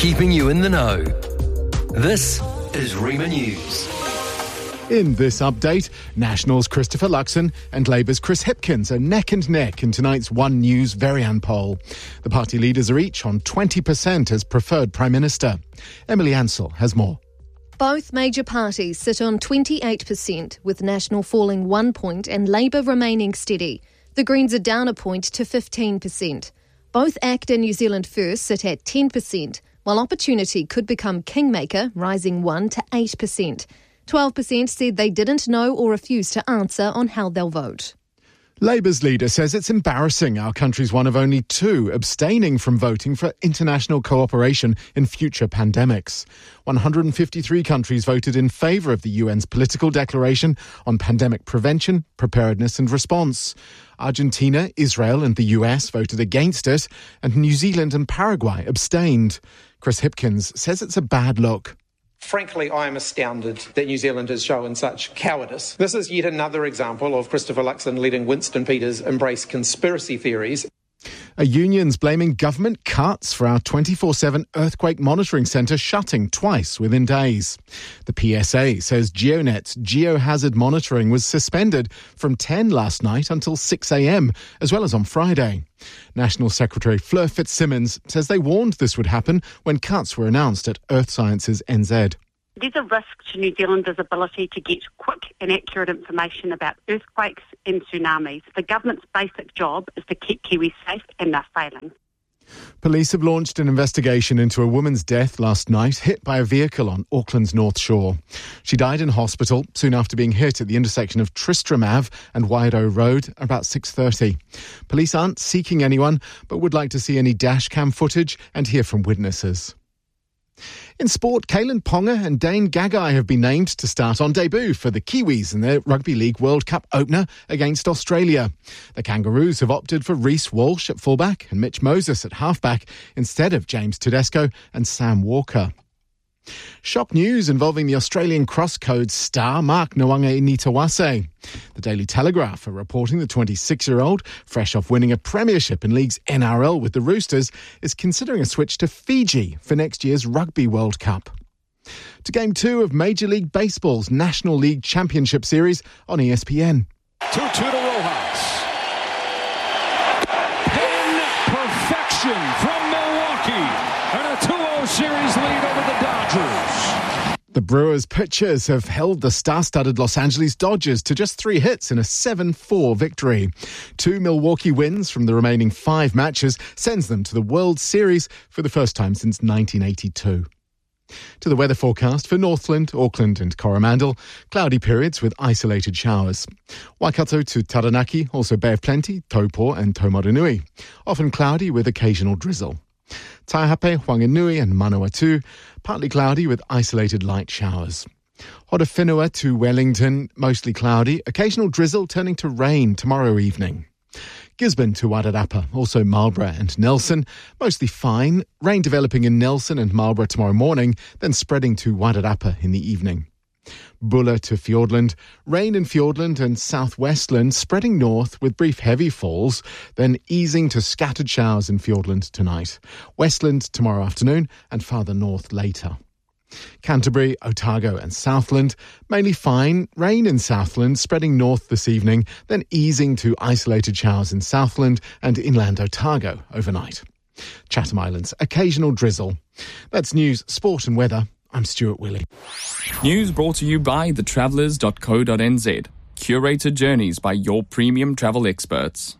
keeping you in the know. This is Rima News. In this update, National's Christopher Luxon and Labour's Chris Hipkins are neck and neck in tonight's One News Varian poll. The party leaders are each on 20% as preferred Prime Minister. Emily Ansell has more. Both major parties sit on 28%, with National falling 1 point and Labour remaining steady. The Greens are down a point to 15%. Both ACT and New Zealand First sit at 10%, while Opportunity could become kingmaker, rising 1 to 8%. 12% said they didn't know or refused to answer on how they'll vote. Labour's leader says it's embarrassing our country's one of only two abstaining from voting for international cooperation in future pandemics. 153 countries voted in favour of the UN's political declaration on pandemic prevention, preparedness and response. Argentina, Israel and the US voted against it, and New Zealand and Paraguay abstained. Chris Hipkins says it's a bad look. Frankly, I am astounded that New Zealand has shown such cowardice. This is yet another example of Christopher Luxon letting Winston Peters embrace conspiracy theories. A union's blaming government cuts for our 24/7 earthquake monitoring centre shutting twice within days. The PSA says GeoNet's geohazard monitoring was suspended from 10 last night until 6 a.m, as well as on Friday. National Secretary Fleur Fitzsimmons says they warned this would happen when cuts were announced at Earth Sciences NZ. There's a risk to New Zealanders' ability to get quick and accurate information about earthquakes and tsunamis. The government's basic job is to keep Kiwis safe, and they're failing. Police have launched an investigation into a woman's death last night, hit by a vehicle on Auckland's North Shore. She died in hospital soon after being hit at the intersection of Tristram Ave and Waido Road about 6:30. Police aren't seeking anyone, but would like to see any dash cam footage and hear from witnesses. In sport, Caelan Ponga and Dane Gagai have been named to start on debut for the Kiwis in their Rugby League World Cup opener against Australia. The Kangaroos have opted for Reece Walsh at fullback and Mitch Moses at halfback instead of James Tedesco and Sam Walker. Shock news involving the Australian crosscode star Mark Nwanga-Initawase. The Daily Telegraph are reporting the 26-year-old, fresh off winning a premiership in League's NRL with the Roosters, is considering a switch to Fiji for next year's Rugby World Cup. To Game 2 of Major League Baseball's National League Championship Series on ESPN. 2-2 to Rojas. Then perfection from Milwaukee. And a 2-0 series lead over the Dodgers. The Brewers' pitchers have held the star-studded Los Angeles Dodgers to just 3 hits in a 7-4 victory. 2 Milwaukee wins from the remaining 5 matches sends them to the World Series for the first time since 1982. To the weather forecast for Northland, Auckland and Coromandel. Cloudy periods with isolated showers. Waikato to Taranaki, also Bay of Plenty, Taupo and Taumarunui. Often cloudy with occasional drizzle. Taihape, Whanganui and Manawatu, partly cloudy with isolated light showers. Horowhenua to Wellington, mostly cloudy, occasional drizzle turning to rain tomorrow evening. Gisborne to Wairarapa, also Marlborough and Nelson, mostly fine, rain developing in Nelson and Marlborough tomorrow morning, then spreading to Wairarapa in the evening. Bulla to Fiordland, rain in Fiordland and southwestland, spreading north with brief heavy falls, then easing to scattered showers in Fiordland tonight. Westland tomorrow afternoon and farther north later. Canterbury, Otago and Southland, mainly fine, rain in Southland, spreading north this evening, then easing to isolated showers in Southland and inland Otago overnight. Chatham Islands, occasional drizzle. That's news, sport and weather. I'm Stuart Willey. News brought to you by thetravellers.co.nz. Curated journeys by your premium travel experts.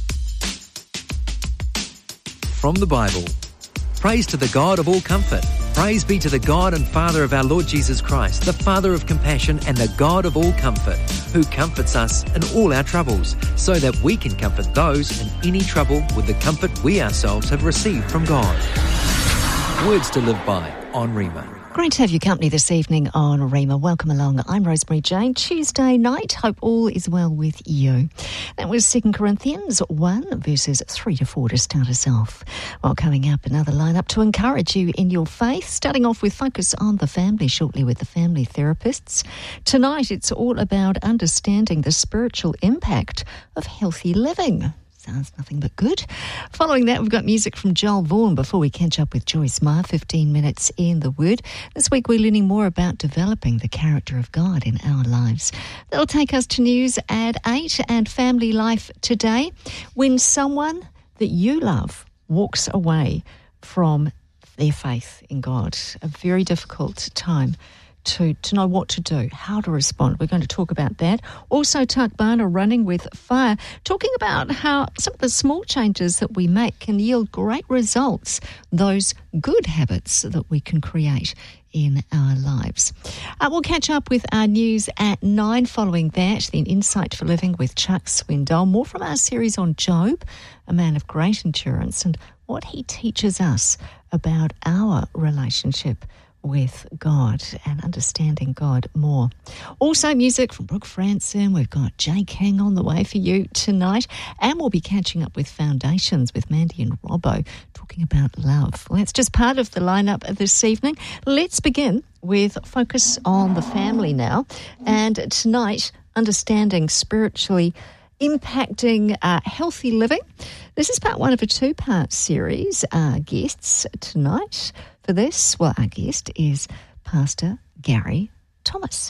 From the Bible. Praise to the God of all comfort. Praise be to the God and Father of our Lord Jesus Christ, the Father of compassion and the God of all comfort, who comforts us in all our troubles, so that we can comfort those in any trouble with the comfort we ourselves have received from God. Words to live by on Rima. Great to have your company this evening on Rima. Welcome along. I'm Rosemary Jane. Tuesday night. Hope all is well with you. That was 2 Corinthians 1 verses 3 to 4 to start us off. Well, coming up, another lineup to encourage you in your faith. Starting off with focus on the family shortly with the family therapists. Tonight, it's all about understanding the spiritual impact of healthy living. Sounds nothing but good. Following that, we've got music from Joel Vaughan before we catch up with Joyce Meyer, 15 minutes in the Word. This week, we're learning more about developing the character of God in our lives. That'll take us to news at 8 and family life today. When someone that you love walks away from their faith in God, a very difficult time to know what to do, how to respond. We're going to talk about that. Also, Tak Bana running with fire, talking about how some of the small changes that we make can yield great results, those good habits that we can create in our lives. We'll catch up with our news at 9 following that, then Insight for Living with Chuck Swindoll. More from our series on Job, a man of great endurance, and what he teaches us about our relationship with God and understanding God more. Also, music from Brooke Franson. We've got Jay King on the way for you tonight, and we'll be catching up with Foundations with Mandy and Robbo, talking about love. Well, that's just part of the lineup this evening. Let's begin with focus on the family now, and tonight, understanding spiritually impacting healthy living. This is part one of a two-part series. Our guests tonight for this, well, our guest is Pastor Gary Thomas.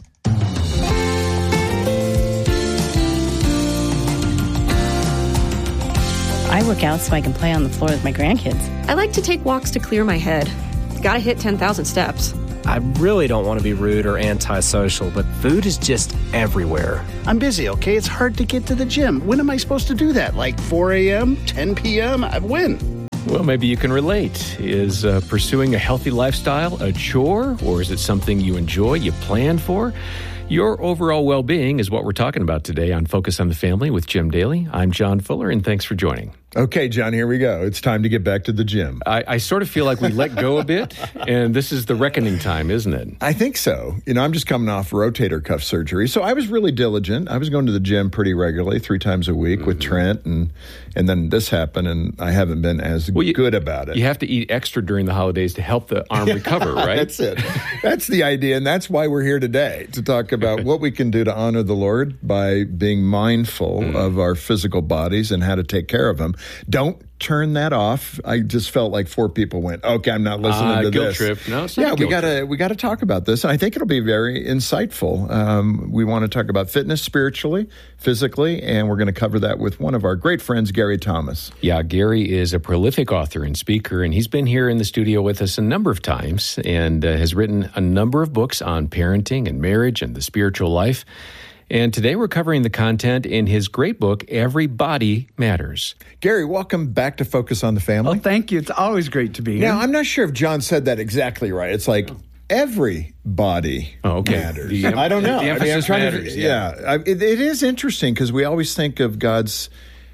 I work out so I can play on the floor with my grandkids. I like to take walks to clear my head. Gotta hit 10,000 steps. I really don't want to be rude or antisocial, but food is just everywhere. I'm busy, okay? It's hard to get to the gym. When am I supposed to do that? Like 4 a.m., 10 p.m.? When? Well, maybe you can relate. Is pursuing a healthy lifestyle a chore, or is it something you enjoy, you plan for? Your overall well-being is what we're talking about today on Focus on the Family with Jim Daly. I'm John Fuller, and thanks for joining. Okay, John, here we go. It's time to get back to the gym. I sort of feel like we let go a bit, and this is the reckoning time, isn't it? I think so. I'm just coming off rotator cuff surgery, so I was really diligent. I was going to the gym pretty regularly, 3 times a week with Trent, and then this happened, and I haven't been as good about it. You have to eat extra during the holidays to help the arm recover, right? That's it. That's the idea, and that's why we're here today, to talk about what we can do to honor the Lord by being mindful of our physical bodies and how to take care of them. Don't turn that off. I just felt like 4 people went, okay, I'm not listening to guilt this. Trip. No, it's not we gotta talk about this. And I think it'll be very insightful. We want to talk about fitness spiritually, physically, and we're going to cover that with one of our great friends, Gary Thomas. Yeah, Gary is a prolific author and speaker, and he's been here in the studio with us a number of times and has written a number of books on parenting and marriage and the spiritual life. And today we're covering the content in his great book, Every Body Matters. Gary, welcome back to Focus on the Family. Oh, thank you. It's always great to be here. Now, I'm not sure if John said that exactly right. It's like every body matters. I don't know. The emphasis matters. It is interesting because we always think of God's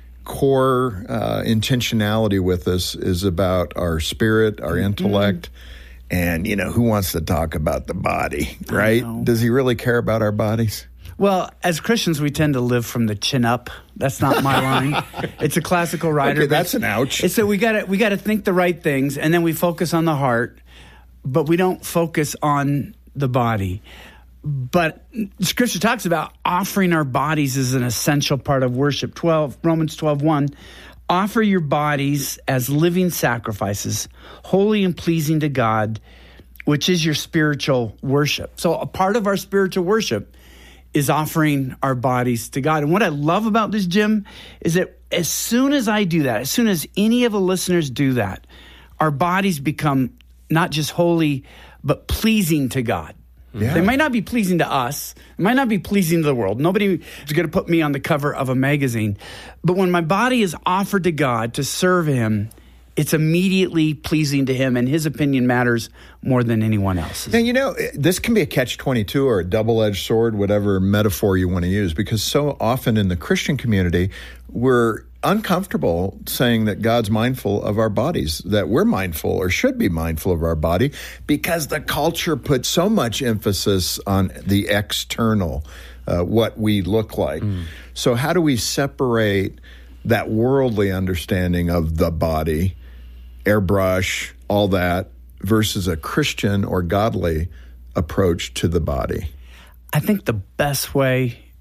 core intentionality with us is about our spirit, our intellect. And, who wants to talk about the body, right? Does he really care about our bodies? Well, as Christians, we tend to live from the chin up. That's not my line. It's a classical writer. Okay, that's an ouch. So we got to think the right things, and then we focus on the heart, but we don't focus on the body. But Scripture talks about offering our bodies as an essential part of worship. Romans 12:1. Offer your bodies as living sacrifices, holy and pleasing to God, which is your spiritual worship. So a part of our spiritual worship is offering our bodies to God. And what I love about this, Jim, is that as soon as I do that, as soon as any of the listeners do that, our bodies become not just holy, but pleasing to God. Yeah. They might not be pleasing to us. It might not be pleasing to the world. Nobody is going to put me on the cover of a magazine. But when my body is offered to God to serve Him, it's immediately pleasing to Him, and His opinion matters more than anyone else's. Now, this can be a catch-22 or a double-edged sword, whatever metaphor you want to use, because so often in the Christian community, we're uncomfortable saying that God's mindful of our bodies, that we're mindful or should be mindful of our body, because the culture puts so much emphasis on the external, what we look like. So how do we separate that worldly understanding of the body, airbrush, all that, versus a Christian or godly approach to the body? I think the best way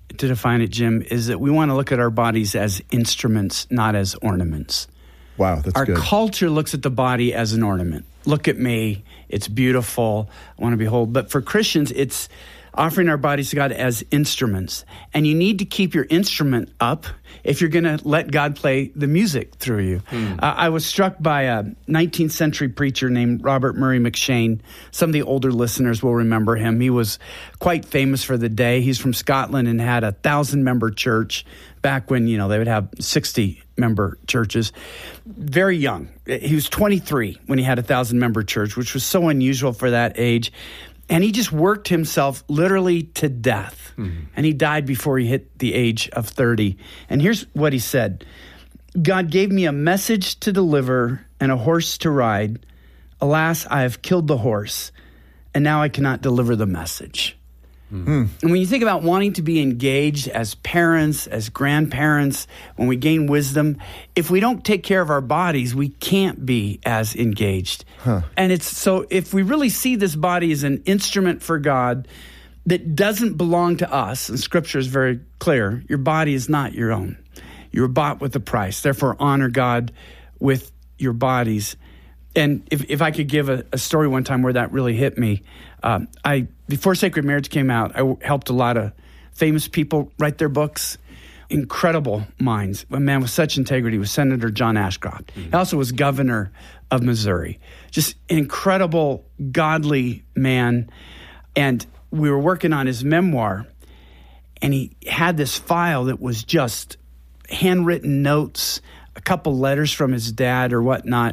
to define it, Jim, is that we want to look at our bodies as instruments, not as ornaments. Wow, that's our good. Our culture looks at the body as an ornament. Look at me. It's beautiful. I want to behold. But for Christians, it's offering our bodies to God as instruments. And you need to keep your instrument up if you're going to let God play the music through you. I was struck by a 19th century preacher named Robert Murray McCheyne. Some of the older listeners will remember him. He was quite famous for the day. He's from Scotland and had a 1,000-member church back when, they would have 60-member churches. Very young. He was 23 when he had a 1,000-member church, which was so unusual for that age. And he just worked himself literally to death. And he died before he hit the age of 30. And here's what he said. God gave me a message to deliver and a horse to ride. Alas, I have killed the horse, and now I cannot deliver the message. And when you think about wanting to be engaged as parents, as grandparents, when we gain wisdom, if we don't take care of our bodies, we can't be as engaged. And it's so if we really see this body as an instrument for God that doesn't belong to us, and Scripture is very clear, your body is not your own. You were bought with a price. Therefore, honor God with your bodies. And if I could give a story one time where that really hit me, before Sacred Marriage came out, I helped a lot of famous people write their books. Incredible minds. A man with such integrity was Senator John Ashcroft. He also was governor of Missouri. Just an incredible, godly man. And we were working on his memoir, and he had this file that was just handwritten notes, a couple letters from his dad or whatnot.